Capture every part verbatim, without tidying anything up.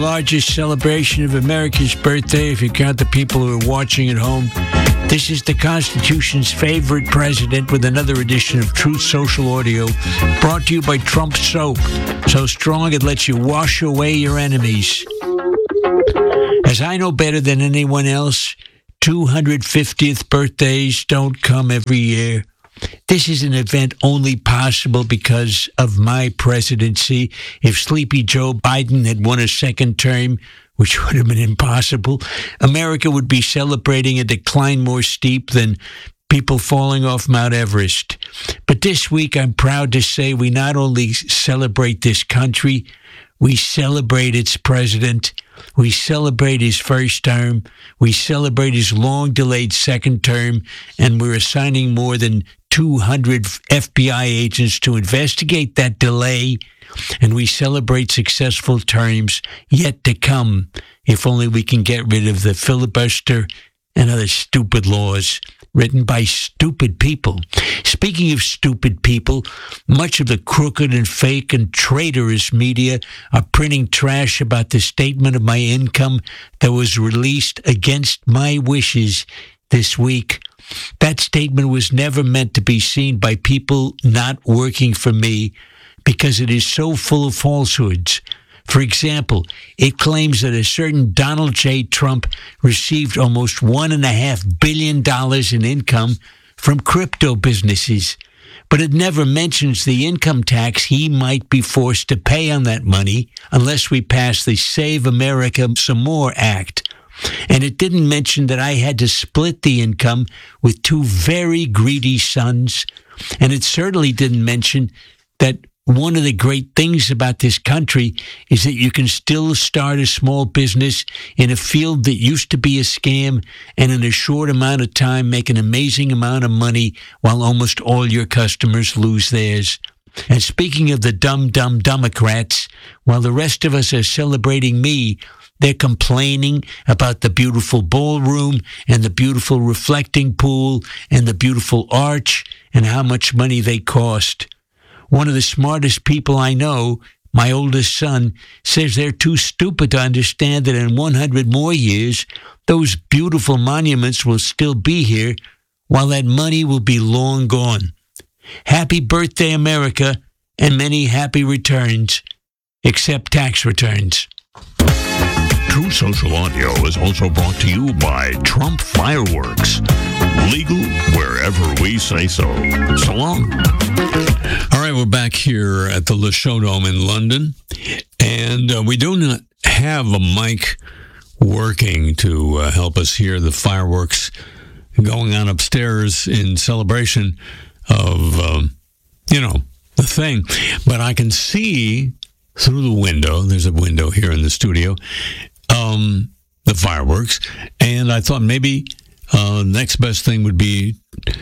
largest celebration of America's birthday, if you count the people who are watching at home. This is the Constitution's favorite president with another edition of Truth Social Audio, brought to you by Trump Soap. So strong it lets you wash away your enemies. As I know better than anyone else, two hundred fiftieth birthdays don't come every year. This is an event only possible because of my presidency. If Sleepy Joe Biden had won a second term, which would have been impossible, America would be celebrating a decline more steep than people falling off Mount Everest. But this week, I'm proud to say we not only celebrate this country, we celebrate its president. We celebrate his first term. We celebrate his long-delayed second term. And we're assigning more than two hundred F B I agents to investigate that delay. And we celebrate successful terms yet to come, if only we can get rid of the filibuster and other stupid laws written by stupid people. Speaking of stupid people, much of the crooked and fake and traitorous media are printing trash about the statement of my income that was released against my wishes this week. That statement was never meant to be seen by people not working for me because it is so full of falsehoods. For example, it claims that a certain Donald J. Trump received almost one and a half billion dollars in income from crypto businesses, but it never mentions the income tax he might be forced to pay on that money unless we pass the Save America Some More Act. And it didn't mention that I had to split the income with two very greedy sons, and it certainly didn't mention that one of the great things about this country is that you can still start a small business in a field that used to be a scam and in a short amount of time make an amazing amount of money while almost all your customers lose theirs. And speaking of the dumb, dumb Democrats, while the rest of us are celebrating me, they're complaining about the beautiful ballroom and the beautiful reflecting pool and the beautiful arch and how much money they cost. One of the smartest people I know, my oldest son, says they're too stupid to understand that in one hundred more years, those beautiful monuments will still be here, while that money will be long gone. Happy birthday, America, and many happy returns, except tax returns. True Social Audio is also brought to you by Trump Fireworks. Legal wherever we say so. So long. All right, we're back here at the Le Show Dome in London, and uh, we do not have a mic working to uh, help us hear the fireworks going on upstairs in celebration of, um, you know, the thing. But I can see through the window, there's a window here in the studio, um, the fireworks, and I thought maybe uh, next best thing would be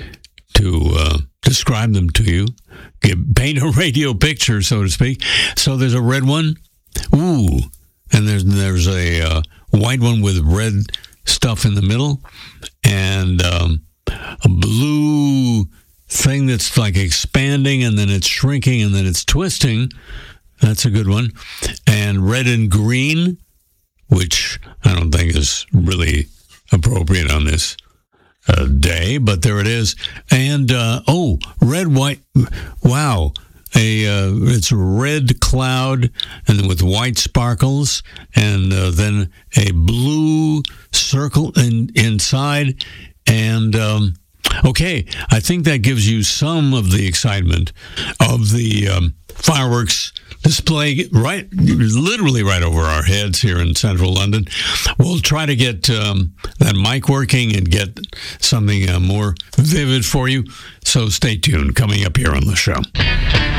to uh, describe them to you, give, paint a radio picture, so to speak. So there's a red one, ooh, and there's there's a uh, white one with red stuff in the middle, and um, a blue thing that's like expanding, and then it's shrinking, and then it's twisting. That's a good one. And red and green, which I don't think is really appropriate on this uh, day, but there it is. And, uh, oh, red, white, wow. A uh, it's a red cloud and then with white sparkles, and uh, then a blue circle in, inside. And, um, okay, I think that gives you some of the excitement of the um, fireworks display right, literally right over our heads here in central London. We'll try to get um, that mic working and get something uh, more vivid for you. So stay tuned. Coming up here on the show.